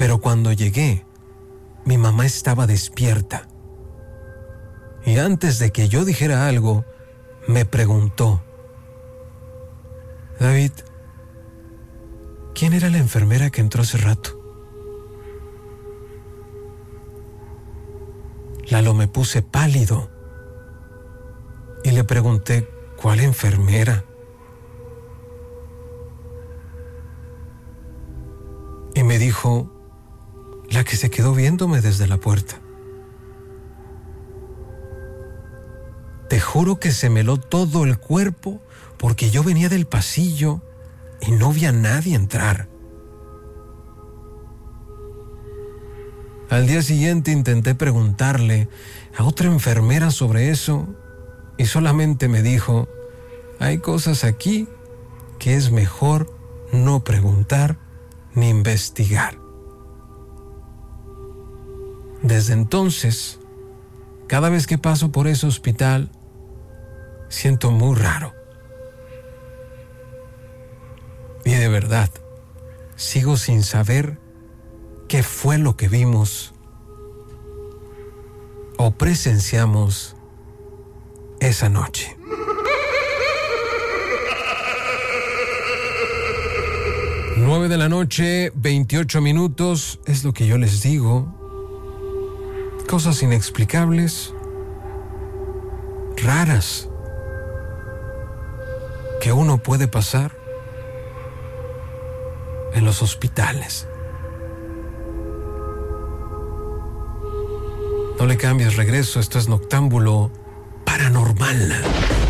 Pero cuando llegué, mi mamá estaba despierta. Y antes de que yo dijera algo, me preguntó: David, ¿quién era la enfermera que entró hace rato? Lalo, me puse pálido y le pregunté: ¿cuál enfermera? Y me dijo: la que se quedó viéndome desde la puerta. Te juro que se me heló todo el cuerpo porque yo venía del pasillo y no vi a nadie entrar. Al día siguiente intenté preguntarle a otra enfermera sobre eso y solamente me dijo: hay cosas aquí que es mejor no preguntar ni investigar. Desde entonces, cada vez que paso por ese hospital, siento muy raro. Y de verdad, sigo sin saber qué fue lo que vimos o presenciamos esa noche. Nueve de la noche, 28 minutos, es lo que yo les digo. Cosas inexplicables, raras, que uno puede pasar en los hospitales. No le cambies, regreso, esto es Noctámbulo Paranormal.